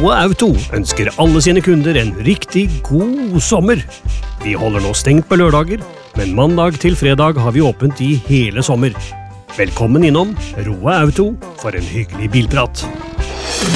Roe Auto ønsker alle sine kunder en riktig god sommer. Vi holder nå stengt på lørdager, men mandag til fredag har vi åpent i hele sommer. Velkommen innom Roe Auto for en hyggelig bilprat.